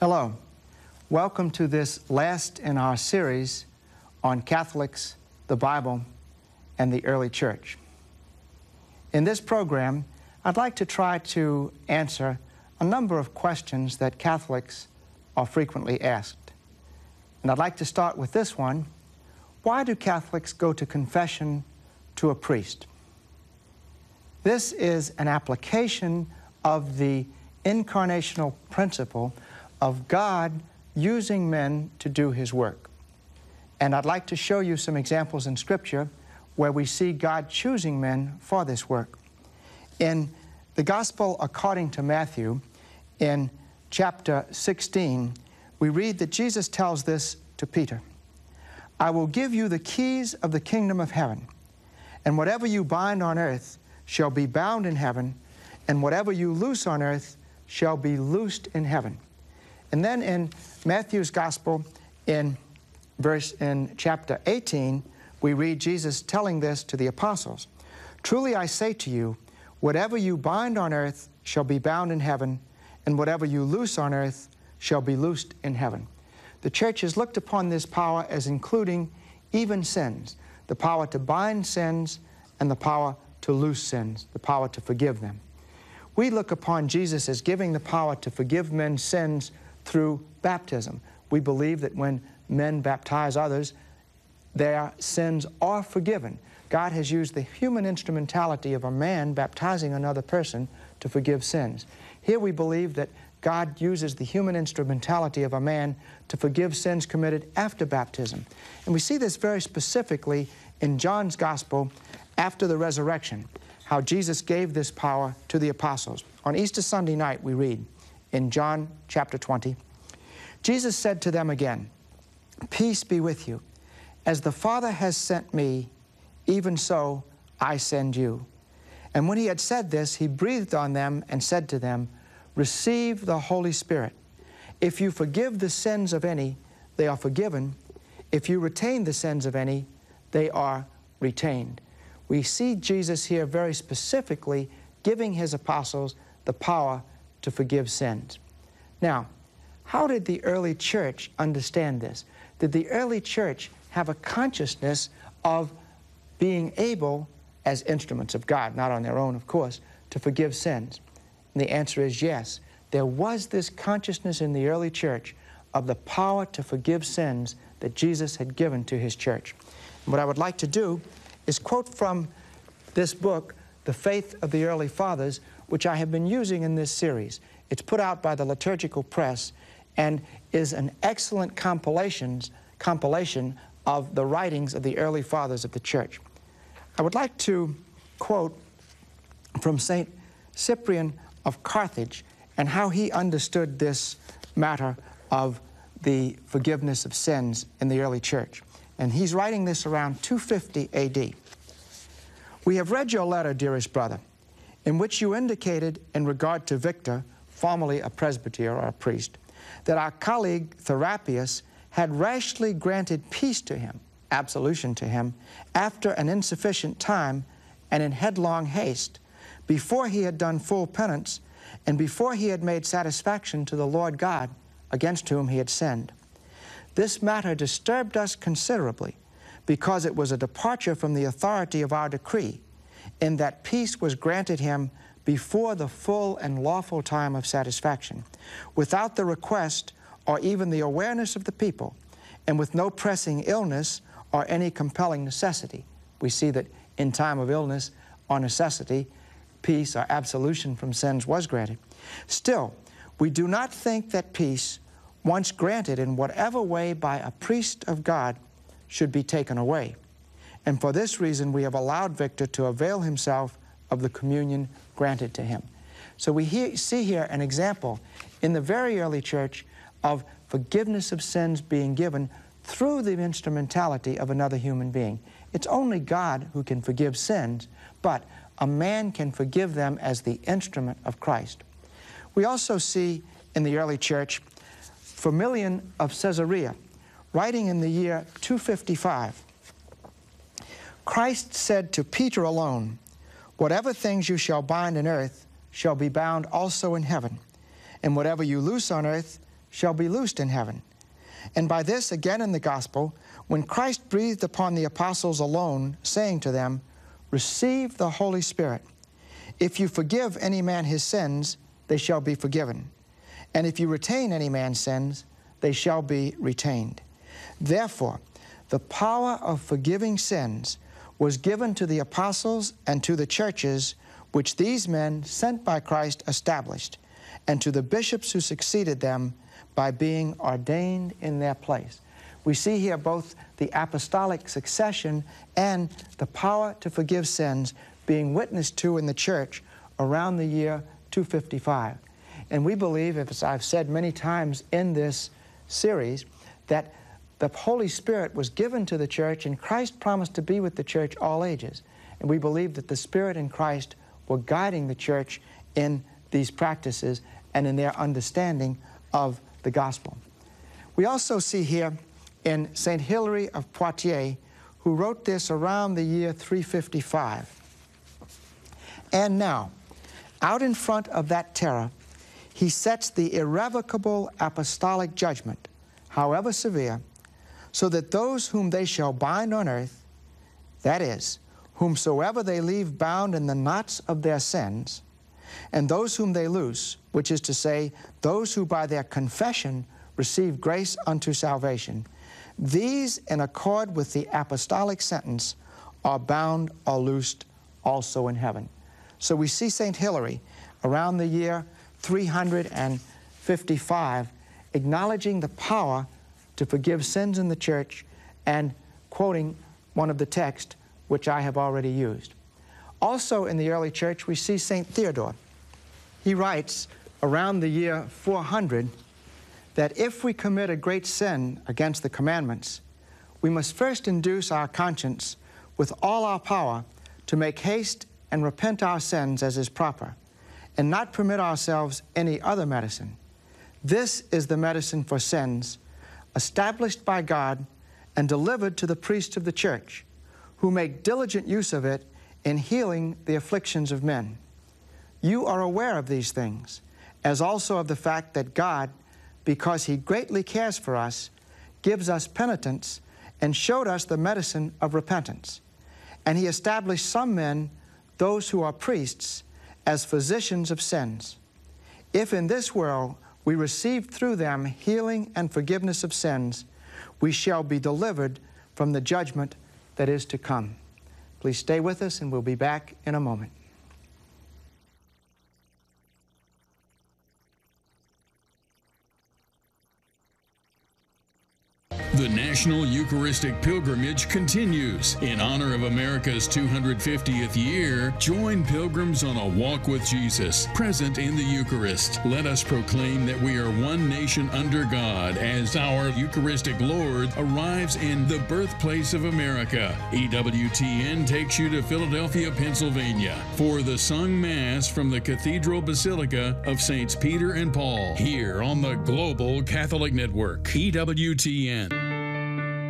Hello. Welcome to this last in our series on Catholics, the Bible, and the early church. In this program, I'd like to try to answer a number of questions that Catholics are frequently asked. And I'd like to start with this one. Why do Catholics go to confession to a priest? This is an application of the incarnational principle of God using men to do His work. And I'd like to show you some examples in Scripture where we see God choosing men for this work. In the Gospel according to Matthew, in chapter 16, we read that Jesus tells this to Peter. I will give you the keys of the kingdom of heaven, and whatever you bind on earth shall be bound in heaven, and whatever you loose on earth shall be loosed in heaven. And then in Matthew's Gospel, in chapter 18, we read Jesus telling this to the apostles. Truly I say to you, whatever you bind on earth shall be bound in heaven, and whatever you loose on earth shall be loosed in heaven. The church has looked upon this power as including even sins, the power to bind sins and the power to loose sins, the power to forgive them. We look upon Jesus as giving the power to forgive men's sins through baptism. We believe that when men baptize others, their sins are forgiven. God has used the human instrumentality of a man baptizing another person to forgive sins. Here we believe that God uses the human instrumentality of a man to forgive sins committed after baptism. And we see this very specifically in John's Gospel after the resurrection, how Jesus gave this power to the apostles. On Easter Sunday night, we read in John chapter 20, Jesus said to them again, peace be with you. As the Father has sent me, even so I send you. And when he had said this, he breathed on them and said to them, receive the Holy Spirit. If you forgive the sins of any, they are forgiven. If you retain the sins of any, they are retained. We see Jesus here very specifically giving his apostles the power to forgive sins. Now, how did the early church understand this? Did the early church have a consciousness of being able, as instruments of God, not on their own, of course, to forgive sins? And the answer is yes. There was this consciousness in the early church of the power to forgive sins that Jesus had given to his church. And what I would like to do is quote from this book, The Faith of the Early Fathers, which I have been using in this series. It's put out by the Liturgical Press and is an excellent compilation of the writings of the early fathers of the church. I would like to quote from St. Cyprian of Carthage and how he understood this matter of the forgiveness of sins in the early church. And he's writing this around 250 A.D. We have read your letter, dearest brother, in which you indicated in regard to Victor, formerly a presbyter or a priest, that our colleague Therapius had rashly granted peace to him, absolution to him, after an insufficient time and in headlong haste, before he had done full penance and before he had made satisfaction to the Lord God against whom he had sinned. This matter disturbed us considerably, because it was a departure from the authority of our decree, in that peace was granted him before the full and lawful time of satisfaction, without the request or even the awareness of the people, and with no pressing illness or any compelling necessity. We see that in time of illness or necessity, peace or absolution from sins was granted. Still, we do not think that peace, once granted in whatever way by a priest of God, should be taken away. And for this reason, we have allowed Victor to avail himself of the communion granted to him. So we see here an example in the very early church of forgiveness of sins being given through the instrumentality of another human being. It's only God who can forgive sins, but a man can forgive them as the instrument of Christ. We also see in the early church Firmilian of Caesarea, writing in the year 255, Christ said to Peter alone, whatever things you shall bind on earth shall be bound also in heaven, and whatever you loose on earth shall be loosed in heaven. And by this, again in the gospel, when Christ breathed upon the apostles alone, saying to them, receive the Holy Spirit. If you forgive any man his sins, they shall be forgiven. And if you retain any man's sins, they shall be retained. Therefore, the power of forgiving sins was given to the apostles and to the churches which these men sent by Christ established, and to the bishops who succeeded them by being ordained in their place. We see here both the apostolic succession and the power to forgive sins being witnessed to in the church around the year 255. And we believe, as I've said many times in this series, that the Holy Spirit was given to the church, and Christ promised to be with the church all ages. And we believe that the Spirit and Christ were guiding the church in these practices and in their understanding of the gospel. We also see here in St. Hilary of Poitiers, who wrote this around the year 355. And now, out in front of that terror, he sets the irrevocable apostolic judgment, however severe, so that those whom they shall bind on earth, that is, whomsoever they leave bound in the knots of their sins, and those whom they loose, which is to say, those who by their confession receive grace unto salvation, these, in accord with the apostolic sentence, are bound or loosed also in heaven. So we see St. Hilary around the year 355 acknowledging the power to forgive sins in the church and quoting one of the texts which I have already used. Also in the early church we see St. Theodore. He writes around the year 400 that if we commit a great sin against the commandments, we must first induce our conscience with all our power to make haste and repent our sins as is proper, and not permit ourselves any other medicine. This is the medicine for sins, established by God and delivered to the priests of the church, who make diligent use of it in healing the afflictions of men. You are aware of these things, as also of the fact that God, because He greatly cares for us, gives us penitence and showed us the medicine of repentance. And He established some men, those who are priests, as physicians of sins. If in this world we receive through them healing and forgiveness of sins, we shall be delivered from the judgment that is to come. Please stay with us, and we'll be back in a moment. The National Eucharistic Pilgrimage continues. In honor of America's 250th year, join pilgrims on a walk with Jesus, present in the Eucharist. Let us proclaim that we are one nation under God as our Eucharistic Lord arrives in the birthplace of America. EWTN takes you to Philadelphia, Pennsylvania for the sung Mass from the Cathedral Basilica of Saints Peter and Paul, here on the Global Catholic Network, EWTN.